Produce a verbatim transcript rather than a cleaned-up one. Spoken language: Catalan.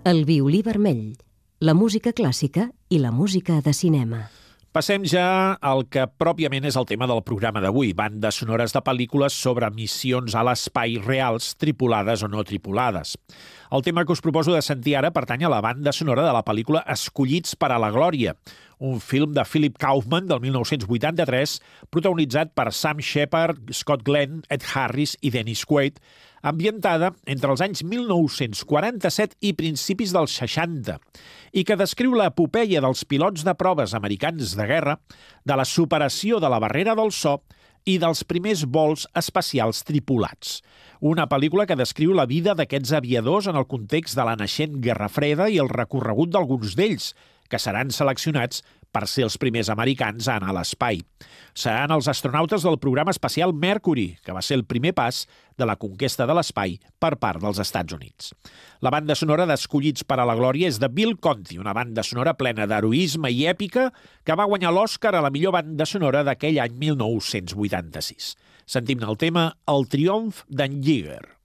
El violí vermell, la música clàssica i la música de cinema. Passem ja al que pròpiament és el tema del programa d'avui, bandes sonores de pel·lícules sobre missions a l'espai reals, tripulades o no tripulades. El tema que us proposo de sentir ara pertany a la banda sonora de la pel·lícula Escollits per a la glòria, un film de Philip Kaufman del mil nou-cents vuitanta-tres, protagonitzat per Sam Shepard, Scott Glenn, Ed Harris i Dennis Quaid, ambientada entre els anys mil nou-cents quaranta-set i principis dels seixanta, i que descriu l'epopeia dels pilots de proves americans de guerra, de la superació de la barrera del so i dels primers vols espacials tripulats. Una pel·lícula que descriu la vida d'aquests aviadors en el context de la naixent Guerra Freda i el recorregut d'alguns d'ells, que seran seleccionats per ser els primers americans a anar a l'espai. Seran els astronautes del programa espacial Mercury, que va ser el primer pas de la conquesta de l'espai per part dels Estats Units. La banda sonora d'Escollits per a la glòria és de Bill Conti, una banda sonora plena d'heroisme i èpica que va guanyar l'Oscar a la millor banda sonora d'aquell any mil nou-cents vuitanta-sis. Sentim el tema El triomf d'en Yeager.